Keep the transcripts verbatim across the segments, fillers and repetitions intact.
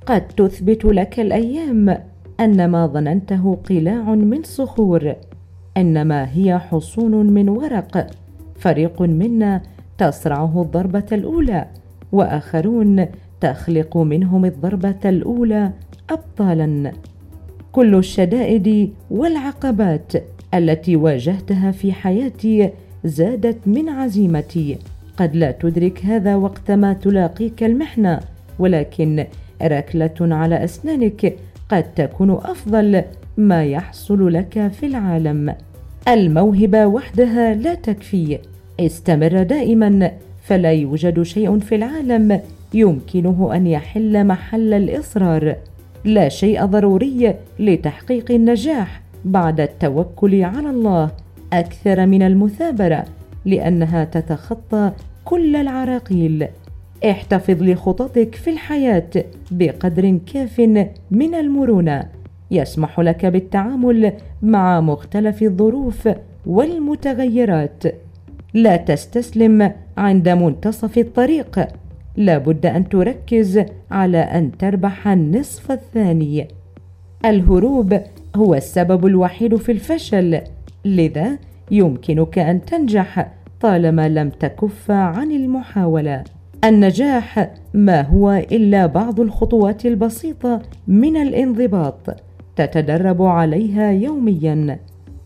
قد تثبت لك الأيام أن ما ظننته قلاع من صخور إنما هي حصون من ورق. فريق منا تصرعه الضربة الأولى، وآخرون تخلق منهم الضربة الأولى أبطالا. كل الشدائد والعقبات التي واجهتها في حياتي زادت من عزيمتي. قد لا تدرك هذا وقتما تلاقيك المحنة، ولكن ركلة على أسنانك قد تكون أفضل ما يحصل لك في العالم. الموهبة وحدها لا تكفي. استمر دائما، فلا يوجد شيء في العالم يمكنه أن يحل محل الإصرار. لا شيء ضروري لتحقيق النجاح بعد التوكل على الله أكثر من المثابرة، لأنها تتخطى كل العراقيل. احتفظ لخططك في الحياة بقدر كاف من المرونة يسمح لك بالتعامل مع مختلف الظروف والمتغيرات. لا تستسلم عند منتصف الطريق، لا بد أن تركز على أن تربح النصف الثاني. الهروب هو السبب الوحيد في الفشل، لذا يمكنك أن تنجح طالما لم تكف عن المحاولة. النجاح ما هو إلا بعض الخطوات البسيطة من الانضباط تتدرب عليها يوميا.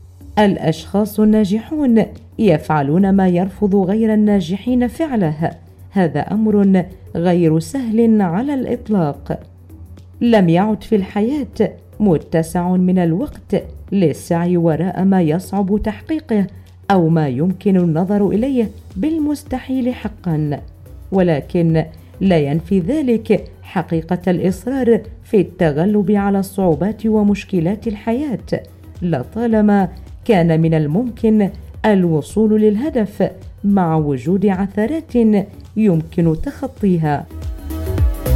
الأشخاص الناجحون يفعلون ما يرفض غير الناجحين فعله. هذا أمر غير سهل على الإطلاق. لم يعد في الحياة متسع من الوقت للسعي وراء ما يصعب تحقيقه أو ما يمكن النظر إليه بالمستحيل حقا، ولكن لا ينفي ذلك حقيقة الإصرار في التغلب على الصعوبات ومشكلات الحياة. لطالما كان من الممكن الوصول للهدف مع وجود عثرات يمكن تخطيها.